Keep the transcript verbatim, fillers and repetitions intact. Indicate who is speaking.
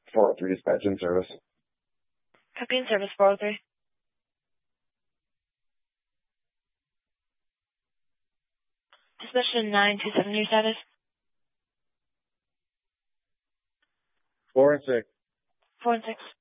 Speaker 1: four oh three dispatch in service.
Speaker 2: Copy in service, four oh three. Dispatch to nine two seven, your status?
Speaker 1: Four and six.
Speaker 2: Four and six.